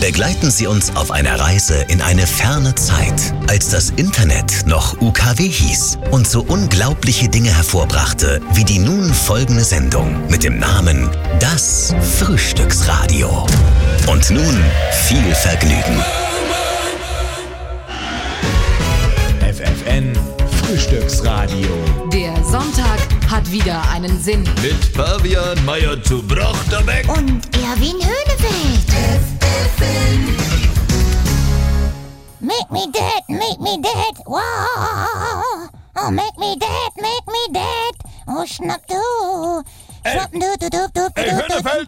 Begleiten Sie uns auf einer Reise in eine ferne Zeit, als das Internet noch UKW hieß und so unglaubliche Dinge hervorbrachte, wie die nun folgende Sendung mit dem Namen Das Frühstücksradio. Und nun viel Vergnügen. FFN Frühstücksradio. Der Sonntag hat wieder einen Sinn. Mit Fabian Meyer zu Brochterbeck und Erwin Höhnefeld. Make me dead, wow. Oh, make me dead, oh, schnapp du. Schnapp du. Ey, Höhnefeld!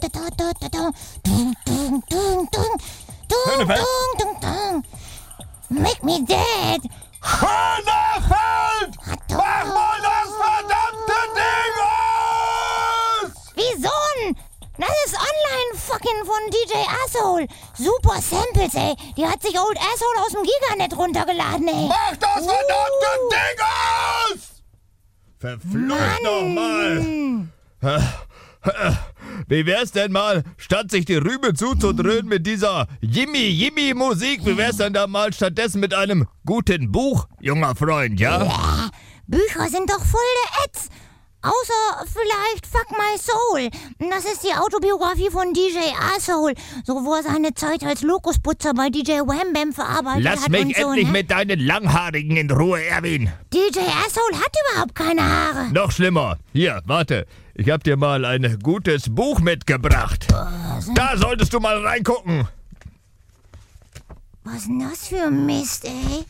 Höhnefeld! Make me dead. Höhnefeld! Mach mal das verdammte Ding aus! Wieso? Das ist Online-Fucking von DJ Asshole. Super Samples, ey. Die hat sich Old Asshole aus dem Giganet runtergeladen, ey. Mach das verdammte Ding aus! Verflucht nochmal! Wie wär's denn mal, statt sich die Rübe zuzudröhnen mit dieser Jimmy-Musik, wie wär's denn da mal stattdessen mit einem guten Buch, junger Freund, ja? Ja, Bücher sind doch voll der Ätz. Außer vielleicht Fuck My Soul. Das ist die Autobiografie von DJ Asshole. So, wo er seine Zeit als Lokusputzer bei DJ Wham Bam verarbeitet hat. Lass mich und so, endlich ne? mit deinen Langhaarigen in Ruhe, Erwin. DJ Asshole hat überhaupt keine Haare. Noch schlimmer. Hier, warte. Ich hab dir mal ein gutes Buch mitgebracht. Da solltest du mal reingucken. Was ist denn das für Mist, ey?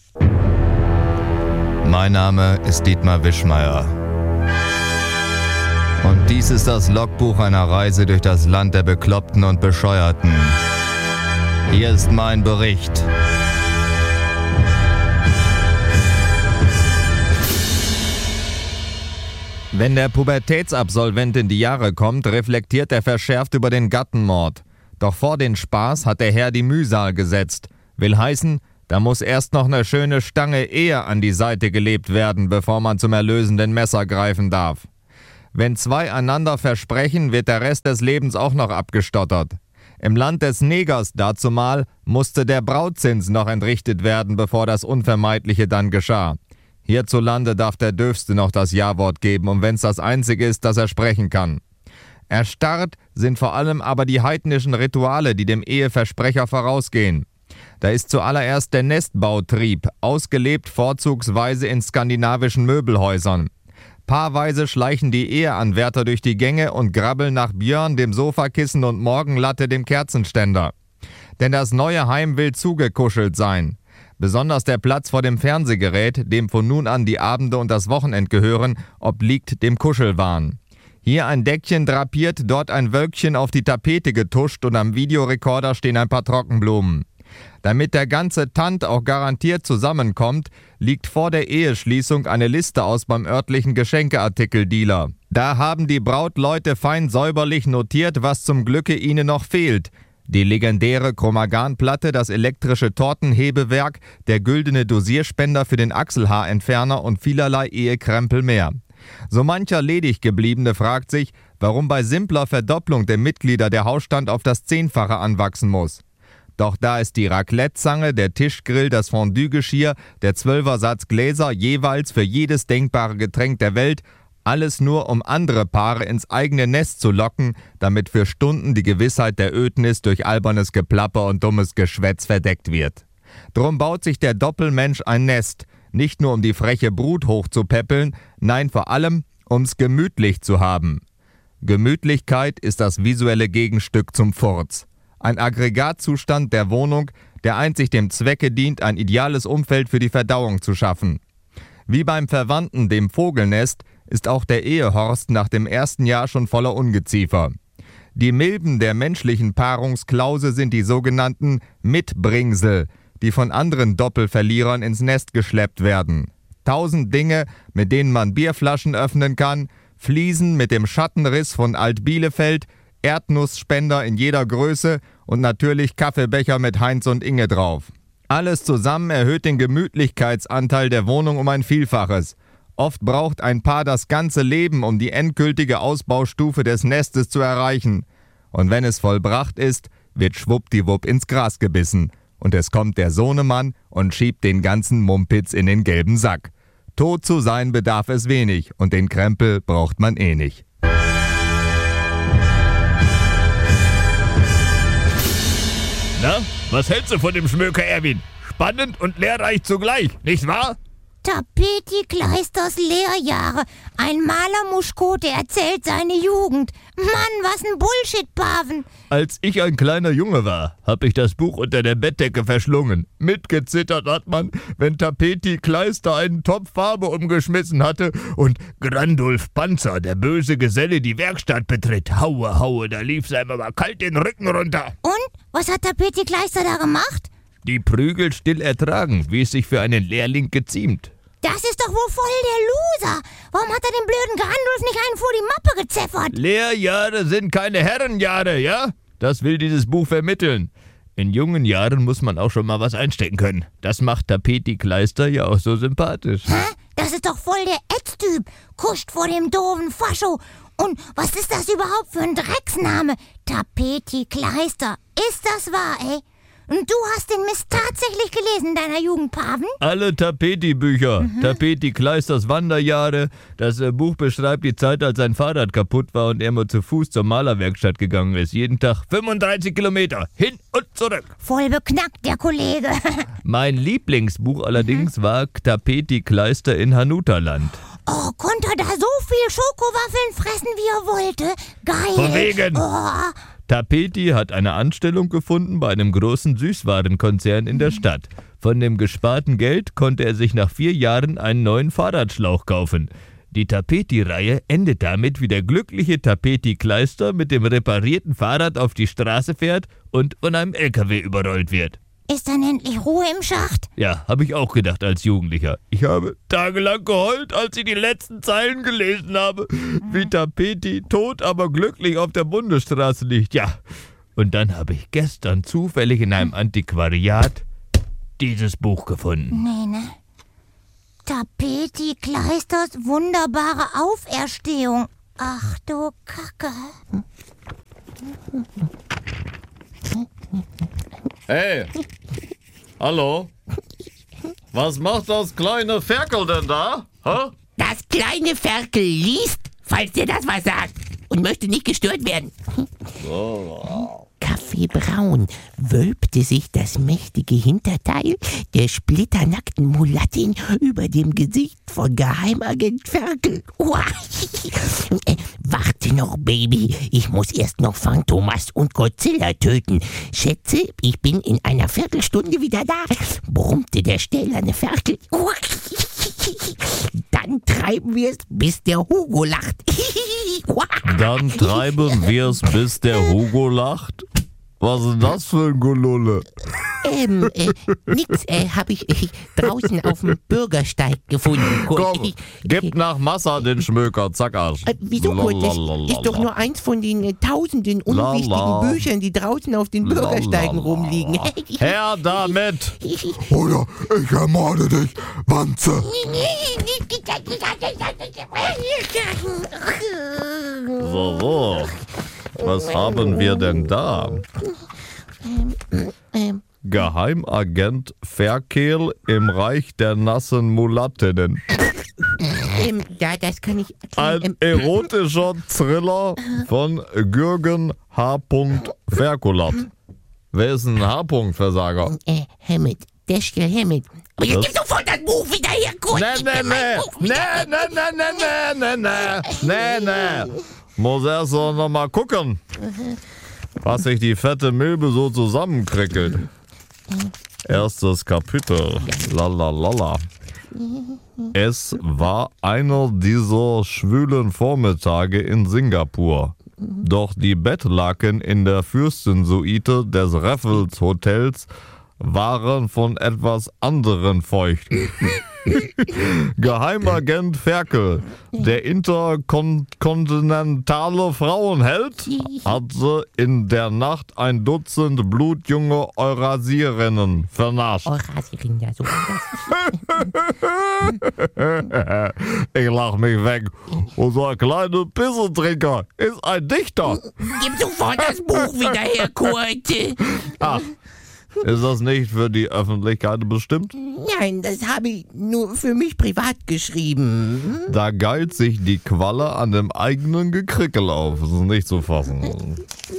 Mein Name ist Dietmar Wischmeier. Und dies ist das Logbuch einer Reise durch das Land der Bekloppten und Bescheuerten. Hier ist mein Bericht. Wenn der Pubertätsabsolvent in die Jahre kommt, reflektiert er verschärft über den Gattenmord. Doch vor den Spaß hat der Herr die Mühsal gesetzt. Will heißen, da muss erst noch eine schöne Stange Ehe an die Seite gelebt werden, bevor man zum erlösenden Messer greifen darf. Wenn zwei einander versprechen, wird der Rest des Lebens auch noch abgestottert. Im Land des Negers dazumal musste der Brautzins noch entrichtet werden, bevor das Unvermeidliche dann geschah. Hierzulande darf der Dürfste noch das Ja-Wort geben, und wenn's das Einzige ist, das er sprechen kann. Erstarrt sind vor allem aber die heidnischen Rituale, die dem Eheversprecher vorausgehen. Da ist zuallererst der Nestbautrieb, ausgelebt vorzugsweise in skandinavischen Möbelhäusern. Paarweise schleichen die Eheanwärter durch die Gänge und grabbeln nach Björn, dem Sofakissen, und Morgenlatte, dem Kerzenständer. Denn das neue Heim will zugekuschelt sein. Besonders der Platz vor dem Fernsehgerät, dem von nun an die Abende und das Wochenend gehören, obliegt dem Kuschelwahn. Hier ein Deckchen drapiert, dort ein Wölkchen auf die Tapete getuscht und am Videorekorder stehen ein paar Trockenblumen. Damit der ganze Tant auch garantiert zusammenkommt, liegt vor der Eheschließung eine Liste aus beim örtlichen Geschenkeartikeldealer. Da haben die Brautleute fein säuberlich notiert, was zum Glücke ihnen noch fehlt. Die legendäre Chromagan-Platte, das elektrische Tortenhebewerk, der güldene Dosierspender für den Achselhaarentferner und vielerlei Ehekrempel mehr. So mancher ledig gebliebene fragt sich, warum bei simpler Verdopplung der Mitglieder der Hausstand auf das 10-fache anwachsen muss. Doch da ist die Raclette-Zange, der Tischgrill, das Fondue-Geschirr, der 12er-Satz Gläser jeweils für jedes denkbare Getränk der Welt, alles nur, um andere Paare ins eigene Nest zu locken, damit für Stunden die Gewissheit der Ödnis durch albernes Geplapper und dummes Geschwätz verdeckt wird. Drum baut sich der Doppelmensch ein Nest, nicht nur um die freche Brut hochzupäppeln, nein, vor allem, um's gemütlich zu haben. Gemütlichkeit ist das visuelle Gegenstück zum Furz. Ein Aggregatzustand der Wohnung, der einzig dem Zwecke dient, ein ideales Umfeld für die Verdauung zu schaffen. Wie beim Verwandten, dem Vogelnest, ist auch der Ehehorst nach dem ersten Jahr schon voller Ungeziefer. Die Milben der menschlichen Paarungsklause sind die sogenannten Mitbringsel, die von anderen Doppelverlierern ins Nest geschleppt werden. 1000 Dinge, mit denen man Bierflaschen öffnen kann, Fliesen mit dem Schattenriss von Alt-Bielefeld, Erdnussspender in jeder Größe und natürlich Kaffeebecher mit Heinz und Inge drauf. Alles zusammen erhöht den Gemütlichkeitsanteil der Wohnung um ein Vielfaches. Oft braucht ein Paar das ganze Leben, um die endgültige Ausbaustufe des Nestes zu erreichen. Und wenn es vollbracht ist, wird schwuppdiwupp ins Gras gebissen. Und es kommt der Sohnemann und schiebt den ganzen Mumpitz in den gelben Sack. Tot zu sein bedarf es wenig und den Krempel braucht man eh nicht. Na, was hältst du von dem Schmöker, Erwin? Spannend und lehrreich zugleich, nicht wahr? Tapeti Kleisters Lehrjahre. Ein Malermuschkote erzählt seine Jugend. Mann, was ein Bullshit, Paven. Als ich ein kleiner Junge war, hab ich das Buch unter der Bettdecke verschlungen. Mitgezittert hat man, wenn Tapeti Kleister einen Topf Farbe umgeschmissen hatte und Grandulf Panzer, der böse Geselle, die Werkstatt betritt. Haue, haue, da lief's einem aber kalt den Rücken runter. Und? Was hat Tapeti Kleister da gemacht? Die Prügel still ertragen, wie es sich für einen Lehrling geziemt. Das ist doch wohl voll der Loser. Warum hat er den blöden Grandulf nicht einen vor die Mappe gezeffert? Lehrjahre sind keine Herrenjahre, ja? Das will dieses Buch vermitteln. In jungen Jahren muss man auch schon mal was einstecken können. Das macht Tapeti Kleister ja auch so sympathisch. Hä? Das ist doch voll der Ätztyp. Kuscht vor dem doofen Fascho. Und was ist das überhaupt für ein Drecksname? Tapeti Kleister. Ist das wahr, ey? Und du hast den Mist tatsächlich gelesen in deiner Jugend, Paven? Alle Tapeti-Bücher. Tapeti Kleisters Wanderjahre. Das Buch beschreibt die Zeit, als sein Fahrrad kaputt war und er mal zu Fuß zur Malerwerkstatt gegangen ist. Jeden Tag 35 Kilometer. Hin und zurück. Voll beknackt, der Kollege. Mein Lieblingsbuch allerdings war Tapeti Kleister in Hanutaland. Oh, konnte er da so viel Schokowaffeln fressen, wie er wollte? Geil. Von wegen. Oh. Tapeti hat eine Anstellung gefunden bei einem großen Süßwarenkonzern in der Stadt. Von dem gesparten Geld konnte er sich nach 4 Jahren einen neuen Fahrradschlauch kaufen. Die Tapeti-Reihe endet damit, wie der glückliche Tapeti Kleister mit dem reparierten Fahrrad auf die Straße fährt und von einem LKW überrollt wird. Ist dann endlich Ruhe im Schacht? Ja, habe ich auch gedacht als Jugendlicher. Ich habe tagelang geheult, als ich die letzten Zeilen gelesen habe. Wie Tapeti tot, aber glücklich auf der Bundesstraße liegt. Ja, und dann habe ich gestern zufällig in einem Antiquariat dieses Buch gefunden. Nee, ne? Tapeti Kleisters wunderbare Auferstehung. Ach du Kacke. Hey, hallo? Was macht das kleine Ferkel denn da? Hä? Das kleine Ferkel liest, falls dir das was sagt, und möchte nicht gestört werden. Kaffeebraun wölbte sich das mächtige Hinterteil der splitternackten Mulattin über dem Gesicht von Geheimagent Ferkel. Warte noch, Baby, ich muss erst noch Phantomas und Godzilla töten. Schätze, ich bin in einer Viertelstunde wieder da, brummte der stählerne Ferkel. Dann treiben wir es, bis der Hugo lacht. Dann treiben wir's, bis der Hugo lacht? Was ist das für ein Golulle? Nix, hab ich draußen auf dem Bürgersteig gefunden. Komm, gib nach Massa den Schmöker, zack Arsch. Wieso, Kurt? Das ist doch nur eins von den tausenden unwichtigen Büchern, die draußen auf den Bürgersteigen rumliegen. Her damit! Oder ich ermorde dich, Wanze. So. Was haben wir denn da? Geheimagent Ferkel im Reich der nassen Mulattinnen. Ja, das kann ich... Ein erotischer Thriller von Jürgen H. Ferkulat. Wer ist ein H-Versager? Hammett. Dashiell Hammett. Aber jetzt gib sofort das Buch wieder her, Kurt. Nee. Muss erst noch mal gucken, was sich die fette Milbe so zusammenkrickelt. Erstes Kapitel. Lalalala. Es war einer dieser schwülen Vormittage in Singapur. Doch die Bettlaken in der Fürstensuite des Raffles Hotels waren von etwas anderen feucht. Geheimagent Ferkel, der interkontinentale Frauenheld, hatte in der Nacht ein Dutzend blutjunge Eurasierinnen vernascht. Eurasierin, ja, so war das. Ich lach mich weg. Unser kleiner Pissetrinker ist ein Dichter. Gib sofort das Buch wieder her, Kurt. Ach, ist das nicht für die Öffentlichkeit bestimmt? Nein, das habe ich nur für mich privat geschrieben. Da geilt sich die Qualle an dem eigenen Gekrickel auf. Das ist nicht zu fassen.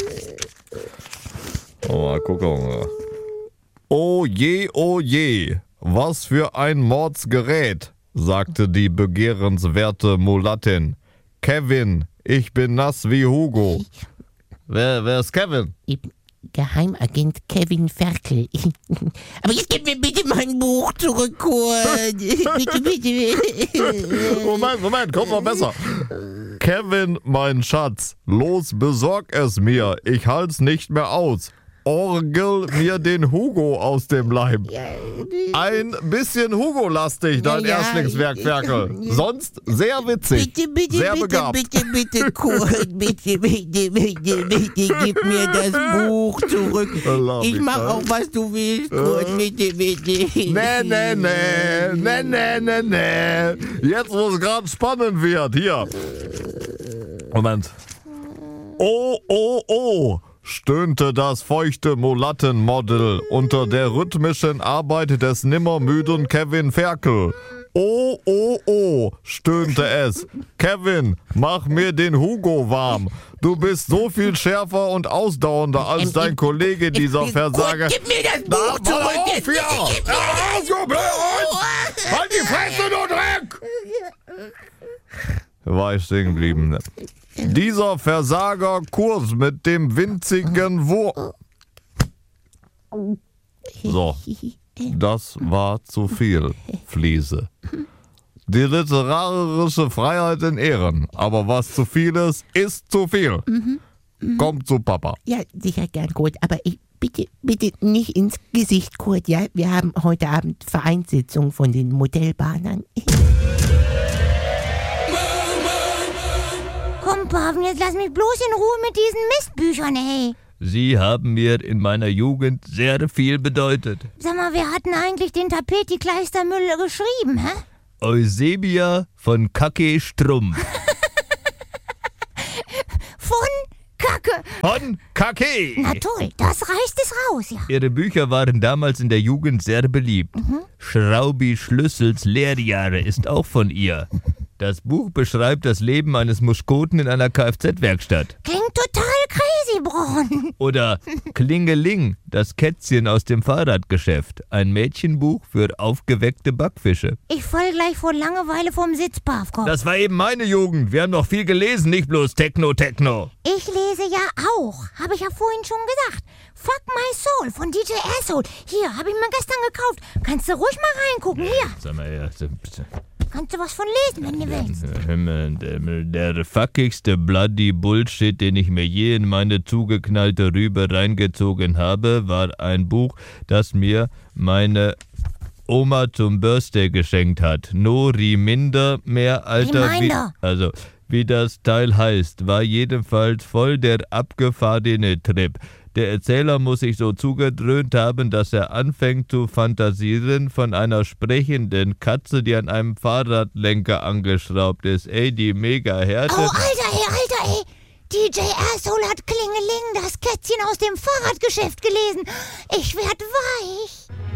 Oh, mal gucken. Oh je, was für ein Mordsgerät, sagte die begehrenswerte Mulattin. Kevin, ich bin nass wie Hugo. Wer ist Kevin? Geheimagent Kevin Ferkel. Aber jetzt gib mir bitte mein Buch zurück, Kurt. Bitte. Moment, kommt noch besser. Kevin, mein Schatz, los besorg es mir. Ich halt's nicht mehr aus. Orgel mir den Hugo aus dem Leib. Ein bisschen Hugo-lastig, dein Erstlingswerk, Ferkel. Sonst sehr witzig. Bitte, sehr begabt. Bitte, Kurt. Bitte, gib mir das Buch zurück. Ich mach auch, was du willst, Kurt. Bitte. Nee. Jetzt, wo es gerade spannend wird. Hier. Moment. Oh, stöhnte das feuchte Mulattenmodel unter der rhythmischen Arbeit des nimmermüden Kevin Ferkel. Oh, stöhnte es. Kevin, mach mir den Hugo warm. Du bist so viel schärfer und ausdauernder als dein Kollege, dieser Versager. Gib mir das Buch zurück. Halt die Fresse, du Dreck! War ich stehen geblieben. Dieser Versager-Kurs mit dem winzigen So, das war zu viel, Fliese. Die literarische Freiheit in Ehren, aber was zu viel ist zu viel. Kommt zu Papa. Ja, sicher gern, Kurt, aber bitte nicht ins Gesicht, Kurt, ja? Wir haben heute Abend Vereinssitzung von den Modellbahnern. Komm, Paven, jetzt lass mich bloß in Ruhe mit diesen Mistbüchern, ey. Sie haben mir in meiner Jugend sehr viel bedeutet. Sag mal, wer hat denn eigentlich den Tapeti-Kleistermüll geschrieben, hä? Eusebia von Kacke Strumpf. Von Kacke. Na toll, das reißt es raus, ja. Ihre Bücher waren damals in der Jugend sehr beliebt. Schraubi Schlüssels Lehrjahre ist auch von ihr. Das Buch beschreibt das Leben eines Muskoten in einer Kfz-Werkstatt. Klingt total crazy, Bron. Oder Klingeling, das Kätzchen aus dem Fahrradgeschäft. Ein Mädchenbuch für aufgeweckte Backfische. Ich fall gleich vor Langeweile vom Sitz, Pavkov. Das war eben meine Jugend. Wir haben noch viel gelesen, nicht bloß Techno. Ich lese ja auch. Habe ich ja vorhin schon gesagt. Fuck My Soul von DJ Asshole. Hier, habe ich mir gestern gekauft. Kannst du ruhig mal reingucken. Hier. Sag mal, ja, bitte. Kannst du was von lesen, wenn du willst. Der fuckigste bloody Bullshit, den ich mir je in meine zugeknallte Rübe reingezogen habe, war ein Buch, das mir meine zum Birthday geschenkt hat. No Reminder mehr, Alter. Wie das Teil heißt, war jedenfalls voll der abgefahrene Trip. Der Erzähler muss sich so zugedröhnt haben, dass er anfängt zu fantasieren von einer sprechenden Katze, die an einem Fahrradlenker angeschraubt ist. Ey, die Mega-Härte. Oh, Alter, ey. DJ Asshole hat Klingeling, das Kätzchen aus dem Fahrradgeschäft gelesen. Ich werd weich.